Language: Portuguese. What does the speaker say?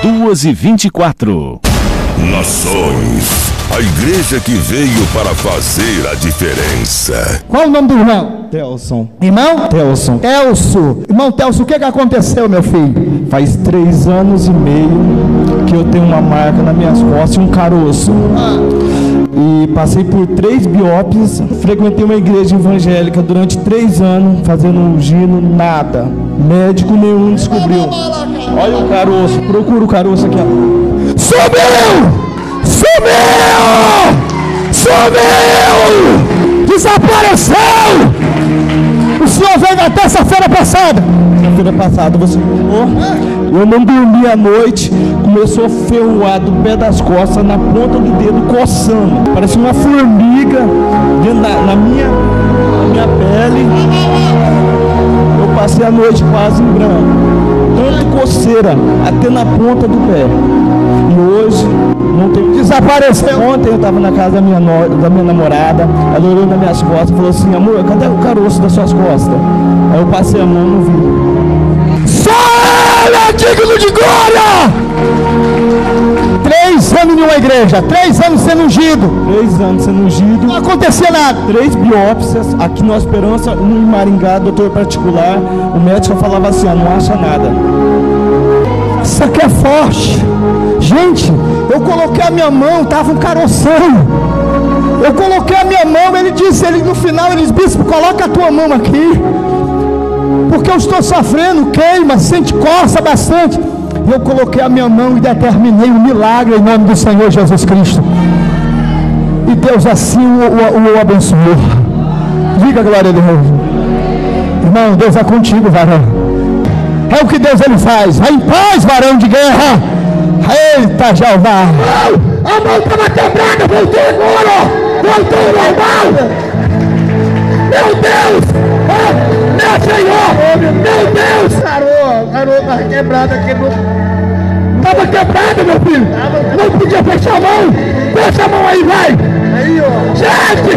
2h24. Nações, a igreja que veio para fazer a diferença. Qual o nome do irmão? Telson. Irmão? Telson. Telso. Irmão Telso, o que aconteceu, meu filho? Faz 3 anos e meio que eu tenho uma marca nas minhas costas e um caroço. E passei por 3 biópsias, frequentei uma igreja evangélica durante 3 anos, fazendo ungindo, nada. Médico nenhum descobriu. Olha o caroço, procura o caroço aqui, ó. Sumiu! Sumiu! Sumiu! Desapareceu! O senhor veio na terça-feira passada. Terça-feira passada você falou. Eu não dormi à noite, começou a ferroar do pé das costas, na ponta do dedo, coçando. Parecia uma formiga dentro na minha pele. Eu passei a noite quase em branco. Tanto coceira, até na ponta do pé. E hoje não tem. Desapareceu. Ontem eu estava na casa da minha namorada, ela olhou nas minhas costas e falou assim: amor, cadê o caroço das suas costas? Aí eu passei a mão e não vi. Só ele é digno de glória! 3 anos em uma igreja, 3 anos sendo ungido. 3 anos sendo ungido. Não acontecia nada. 3 biópsias, aqui na Esperança, um em Maringá, doutor particular. O médico falava assim: não acha nada. Isso aqui é forte. Gente, eu coloquei a minha mão, estava um caroção. Eu coloquei a minha mão, no final, ele disse: bispo, coloca a tua mão aqui. Porque eu estou sofrendo, queima, sente, coça bastante. Eu coloquei a minha mão e determinei um milagre em nome do Senhor Jesus Cristo. E Deus assim o abençoou. Diga glória a Deus. Irmão, Deus é contigo, varão. É o que Deus ele faz. Vai em paz, varão de guerra. Eita, Jeová. A mão estava quebrada, voltou agora. Voltou normal. Meu Deus. Meu Senhor. Meu Deus. Parou, tá quebrado aqui no... Estava quebrado, meu filho. Não podia fechar a mão. Fecha a mão aí, vai. Aí, ó. Gente.